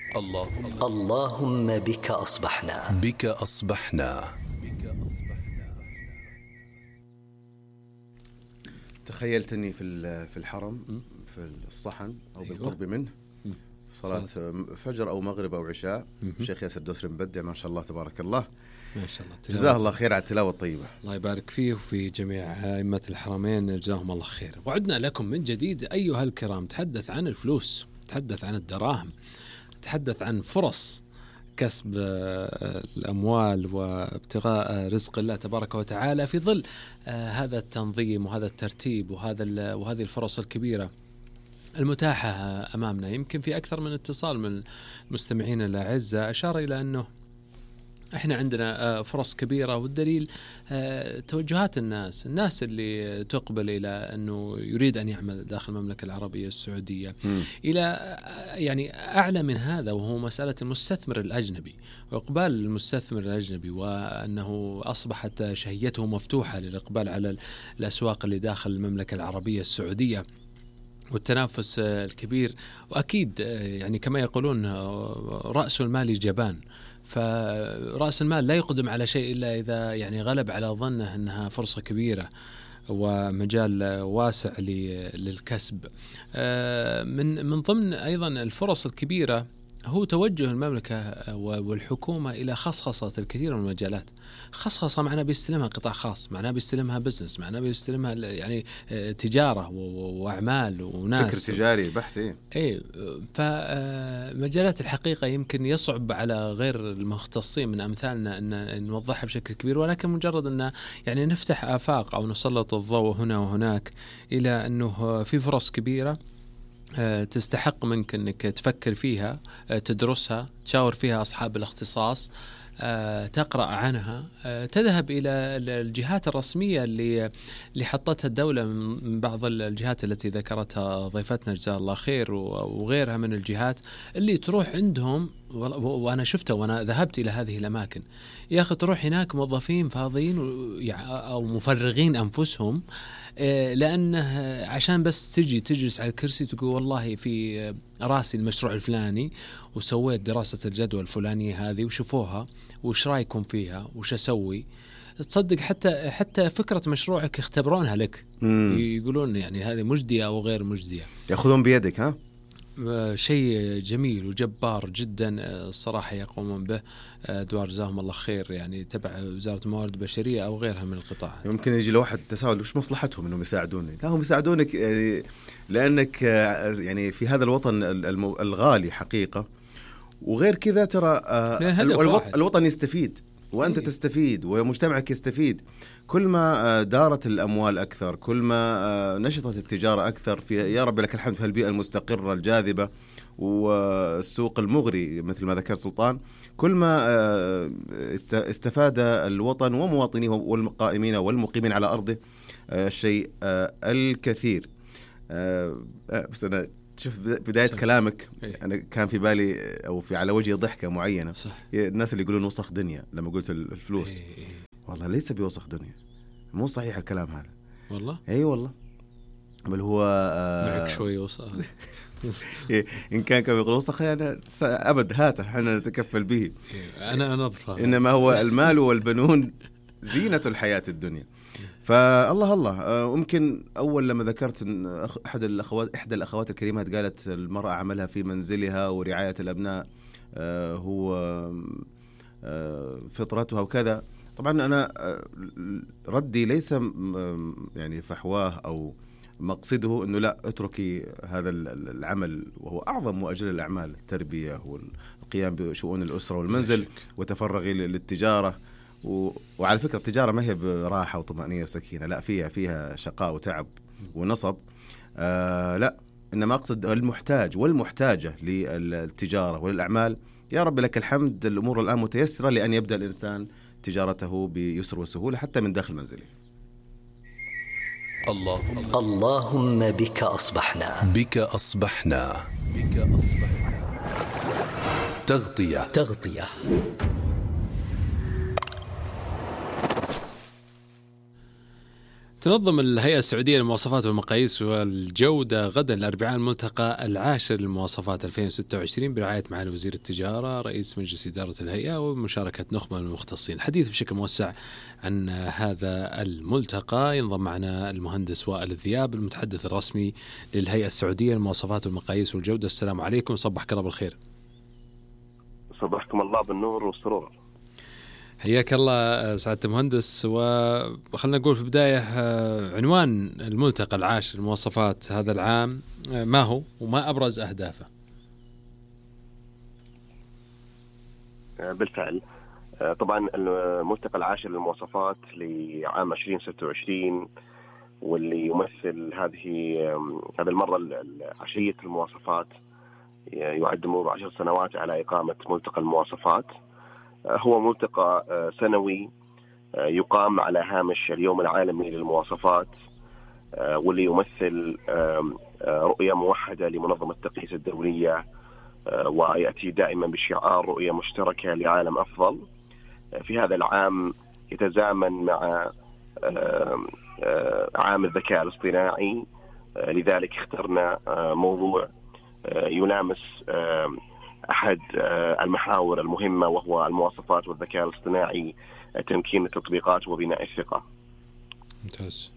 اللهم بك أصبحنا. بك أصبحنا. تخيلتني في الحرم في الصحن أو بالقرب منه صلاة فجر أو مغرب أو عشاء. الشيخ ياسر الدوسري مبدع ما شاء الله تبارك الله، ما شاء الله، جزاه الله خير على التلاوة الطيبة. الله يبارك فيه وفي جميع أئمة الحرمين جزاهم الله خير. وعدنا لكم من جديد أيها الكرام، تحدث عن الفلوس، تحدث عن الدراهم، تحدث عن فرص كسب الأموال وابتغاء رزق الله تبارك وتعالى في ظل هذا التنظيم وهذا الترتيب وهذه الفرص الكبيرة المتاحة أمامنا. يمكن في أكثر من اتصال من المستمعين الأعزاء أشار إلى أنه احنا عندنا فرص كبيرة، والدليل توجهات الناس اللي تقبل إلى أنه يريد أن يعمل داخل المملكة العربية السعودية إلى يعني أعلى من هذا، وهو مسألة المستثمر الأجنبي وإقبال المستثمر الأجنبي، وأنه أصبحت شهيته مفتوحة للإقبال على الأسواق اللي داخل المملكة العربية السعودية، والتنافس الكبير. وأكيد يعني كما يقولون رأس المال جبان، فرأس المال لا يقدم على شيء إلا إذا يعني غلب على ظنه أنها فرصة كبيرة ومجال واسع للكسب. من ضمن أيضا الفرص الكبيرة هو توجه المملكة والحكومة إلى خصخصة الكثير من المجالات. خصخصة معناه بيستلمها قطاع خاص، معناه بيستلمها بزنس، معناه بيستلمها يعني تجارة وأعمال وناس، فكر تجاري بحت. فمجالات الحقيقة يمكن يصعب على غير المختصين من أمثالنا أن نوضحها بشكل كبير، ولكن مجرد أن يعني نفتح آفاق أو نسلط الضوء هنا وهناك إلى أنه في فرص كبيرة تستحق منك أنك تفكر فيها، تدرسها، تشاور فيها أصحاب الاختصاص، تقرأ عنها، تذهب إلى الجهات الرسمية اللي حطتها الدولة من بعض الجهات التي ذكرتها ضيفتنا جزاها الله خير، وغيرها من الجهات اللي تروح عندهم. وأنا شفتها وأنا ذهبت إلى هذه الأماكن يا أخي، تروح هناك موظفين فاضيين أو مفرغين أنفسهم، لأنه عشان بس تجلس على الكرسي تقول والله في راسي المشروع الفلاني وسويت دراسة الجدوى الفلانية هذه وشوفوها وش رأيكم فيها وش أسوي. تصدق حتى فكرة مشروعك يختبرونها لك، يقولون يعني هذه مجدية أو غير مجدية، يأخذون بيدك. ها شيء جميل وجبار جدا الصراحة يقومون به أدوار جزاهم الله خير، يعني تبع وزارة الموارد البشرية أو غيرها من القطاع. يمكن يجي لواحد تساؤل وش مصلحتهم إنهم يساعدوني؟ لا، هم يساعدونك يعني لأنك يعني في هذا الوطن الغالي حقيقة، وغير كذا ترى الوطن يستفيد وأنت تستفيد ومجتمعك يستفيد. كل ما دارت الأموال أكثر، كل ما نشطت التجارة أكثر في يا رب لك الحمد في البيئة المستقرة الجاذبة والسوق المغري مثل ما ذكر سلطان، كل ما استفاد الوطن ومواطنيه والقائمين والمقيمين على أرضه الشيء الكثير. بس أنا شوف بداية كلامك أنا كان في بالي أو في على وجهي ضحكة معينة. صح. الناس اللي يقولون وسخ دنيا لما قلت الفلوس. والله ليس بوسخ دنيا، مو صحيح الكلام هذا والله. أي والله، بل هو معك شوي وسخ. إن كان يقول وسخ أنا أبد هاته حنا نتكفل به. أنا أبرا. إنما هو المال والبنون زينة الحياة الدنيا. فالله الله ممكن أول لما ذكرت إن إحدى الأخوات الكريمات قالت المرأة عملها في منزلها ورعاية الأبناء هو فطرتها وكذا. طبعا أنا ردي ليس يعني فحواه أو مقصده إنه لا اتركي هذا العمل وهو أعظم وأجل الأعمال، التربية والقيام بشؤون الأسرة والمنزل، وتفرغي للتجارة. وعلى فكرة التجارة ما هي براحة وطمأنينة وسكينة، لا فيها شقاء وتعب ونصب. لا، إنما أقصد المحتاج والمحتاجة للتجارة وللأعمال يا رب لك الحمد الأمور الآن متيسرة لأن يبدأ الإنسان تجارته بيسر وسهولة حتى من داخل منزله. اللهم بك أصبحنا. بك أصبحنا. بك أصبحنا. تغطية. تنظم الهيئة السعودية للمواصفات والمقاييس والجودة غدا الأربعاء الملتقى العاشر للمواصفات 2026 برعاية معالي وزير التجارة رئيس مجلس إدارة الهيئة ومشاركة نخبة من المختصين. الحديث بشكل موسع عن هذا الملتقى ينضم معنا المهندس وائل الذياب المتحدث الرسمي للهيئة السعودية للمواصفات والمقاييس والجودة. السلام عليكم، صبحك الله بالخير. صبحكم الله بالنور والسرور. حياك الله سعادة المهندس. وخلنا نقول في البداية عنوان الملتقى العاشر المواصفات هذا العام ما هو وما أبرز أهدافه؟ بالفعل طبعا الملتقى العاشر للمواصفات لعام 2026 واللي يمثل هذه المرة عشية المواصفات، يعد مرور 10 سنوات على إقامة ملتقى المواصفات. هو ملتقى سنوي يقام على هامش اليوم العالمي للمواصفات، واللي يمثل رؤية موحدة لمنظمة التقييس الدولية، ويأتي دائما بشعار رؤية مشتركة لعالم أفضل. في هذا العام يتزامن مع عام الذكاء الاصطناعي، لذلك اخترنا موضوع يلامس أحد المحاور المهمة وهو المواصفات والذكاء الاصطناعي، تمكين التطبيقات وبناء الثقة. ممتاز.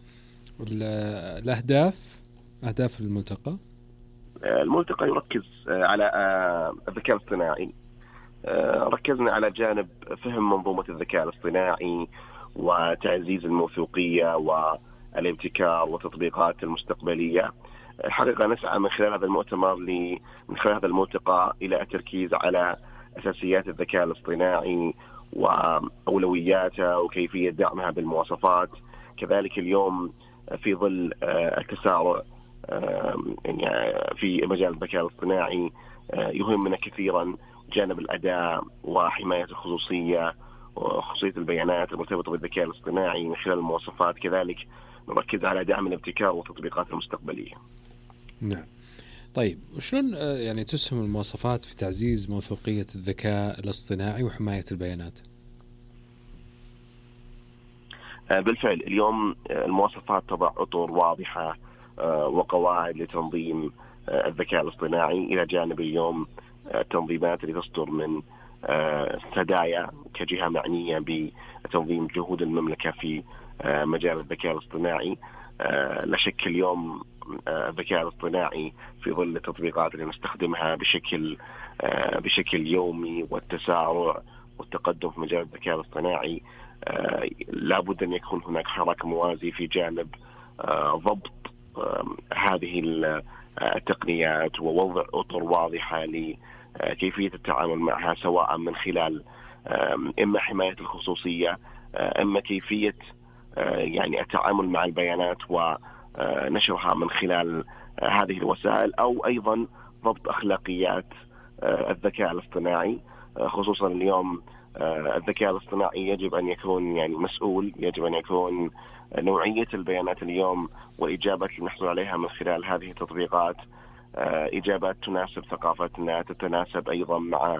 أهداف الملتقى يركز على الذكاء الاصطناعي. ركزنا على جانب فهم منظومة الذكاء الاصطناعي وتعزيز الموثوقية والابتكار والتطبيقات المستقبلية. الحقيقة نسعى من خلال هذا الملتقى إلى التركيز على أساسيات الذكاء الاصطناعي وأولوياته وكيفية دعمها بالمواصفات. كذلك اليوم في ظل التسارع في مجال الذكاء الاصطناعي يهمنا كثيرا جانب الأداء وحماية الخصوصية وخصوصية البيانات المرتبطة بالذكاء الاصطناعي من خلال المواصفات. كذلك نركز على دعم الابتكار والتطبيقات المستقبلية. نعم. طيب وشلون يعني تسهم المواصفات في تعزيز موثوقية الذكاء الاصطناعي وحماية البيانات؟ بالفعل اليوم المواصفات تضع أطر واضحة وقواعد لتنظيم الذكاء الاصطناعي، إلى جانب اليوم التنظيمات اللي تصدر من سدايا كجهة معنية بتنظيم جهود المملكة في مجال الذكاء الاصطناعي. لا شك اليوم الذكاء الاصطناعي في ظل التطبيقات اللي نستخدمها بشكل يومي والتسارع والتقدم في مجال الذكاء الاصطناعي، لابد أن يكون هناك حراك موازي في جانب ضبط هذه التقنيات ووضع أطر واضحة لكيفية التعامل معها، سواء من خلال إما حماية الخصوصية، إما كيفية يعني التعامل مع البيانات ونشرها من خلال هذه الوسائل، أو أيضا ضبط أخلاقيات الذكاء الاصطناعي. خصوصا اليوم الذكاء الاصطناعي يجب أن يكون يعني مسؤول، يجب أن يكون نوعية البيانات اليوم والإجابات اللي نحصل عليها من خلال هذه التطبيقات إجابات تناسب ثقافتنا، تتناسب أيضا مع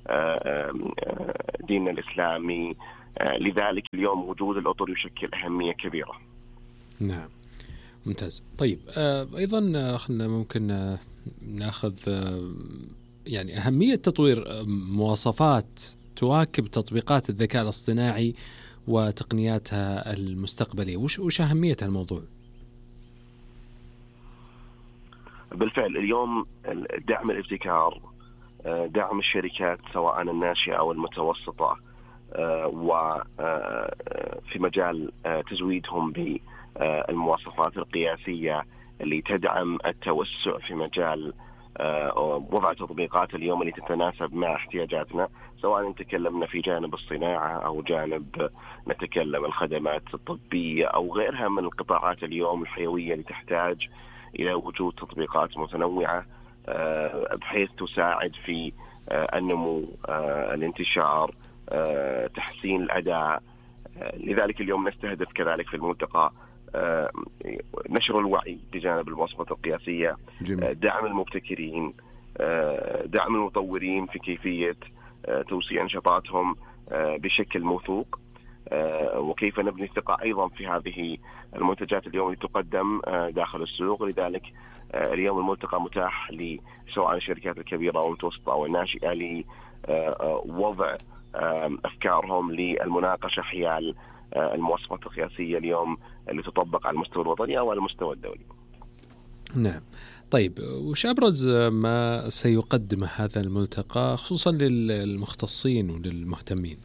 ديننا الإسلامي. لذلك اليوم وجود الأطر يشكل أهمية كبيرة. نعم ممتاز. طيب أيضا خلنا ممكن نأخذ يعني أهمية تطوير مواصفات تواكب تطبيقات الذكاء الاصطناعي وتقنياتها المستقبلية. وش أهمية الموضوع؟ بالفعل اليوم دعم الابتكار، دعم الشركات سواء الناشئة أو المتوسطة، وفي مجال تزويدهم بالمواصفات القياسية اللي تدعم التوسع في مجال وضع تطبيقات اليوم اللي تتناسب مع احتياجاتنا، سواء نتكلمنا في جانب الصناعة أو جانب نتكلم الخدمات الطبية أو غيرها من القطاعات اليوم الحيوية اللي تحتاج إلى وجود تطبيقات متنوعة بحيث تساعد في النمو، الانتشار، تحسين الأداء. لذلك اليوم نستهدف كذلك في الملتقى نشر الوعي بجانب المواصفات القياسية، دعم المبتكرين، دعم المطورين في كيفية توسيع نشاطاتهم بشكل موثوق، وكيف نبني الثقة أيضا في هذه المنتجات اليوم اللي تقدم داخل السوق. لذلك اليوم الملتقى متاح سواء الشركات الكبيرة أو المتوسطة أو الناشئة لوضع أفكارهم للمناقشة حيال المواصفات القياسية اليوم اللي تطبق على المستوى الوطني أو على المستوى الدولي. نعم. طيب وش أبرز ما سيقدم هذا الملتقى خصوصا للمختصين وللمهتمين؟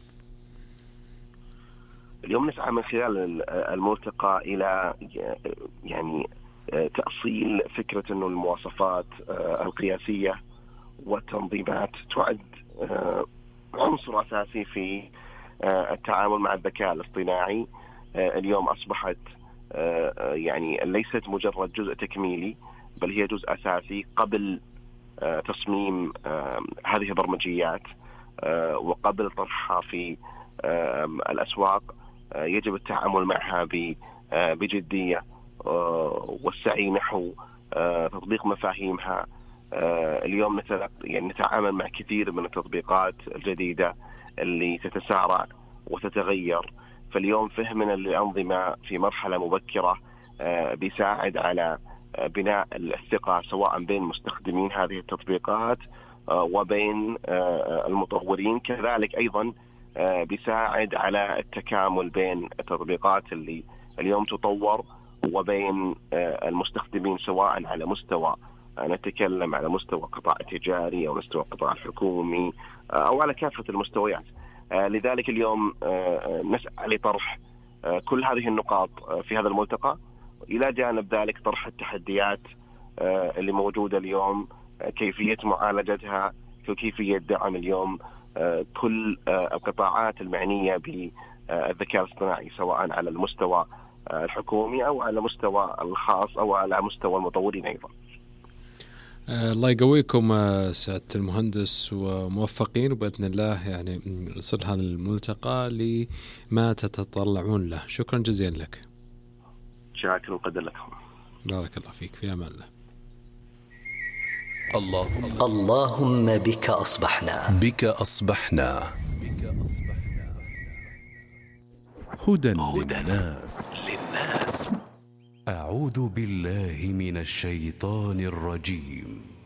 اليوم نسعى من خلال الملتقى إلى يعني تأصيل فكرة أنه المواصفات القياسية والتنظيمات تعد عنصر أساسي في التعامل مع الذكاء الاصطناعي. اليوم أصبحت يعني ليست مجرد جزء تكميلي، بل هي جزء أساسي قبل تصميم هذه البرمجيات وقبل طرحها في الأسواق. يجب التعامل معها بجدية والسعي نحو تطبيق مفاهيمها. اليوم نتعامل مع كثير من التطبيقات الجديدة اللي تتسارع وتتغير، فاليوم فهمنا للأنظمة في مرحلة مبكرة بيساعد على بناء الثقة سواء بين مستخدمين هذه التطبيقات وبين المطورين. كذلك أيضا بيساعد على التكامل بين التطبيقات اللي اليوم تطور وبين المستخدمين، سواء على مستوى نتكلم على مستوى قطاع تجاري أو مستوى قطاع حكومي أو على كافة المستويات. لذلك اليوم نسعى لطرح كل هذه النقاط في هذا الملتقى، إلى جانب ذلك طرح التحديات اللي موجودة اليوم، كيفية معالجتها، كيفية دعم اليوم كل القطاعات المعنية بالذكاء الاصطناعي سواء على المستوى الحكومي أو على المستوى الخاص أو على مستوى المطورين أيضا. الله يقويكم سعادة المهندس وموفقين، وبإذن الله يعني يصل هذا الملتقى لما تتطلعون له. شكرا جزيلا لك. شاكر وقدر لكم. بارك الله فيك، في أمان الله. اللهم بك أصبحنا. بك أصبحنا. هدى للناس. أعوذ بالله من الشيطان الرجيم.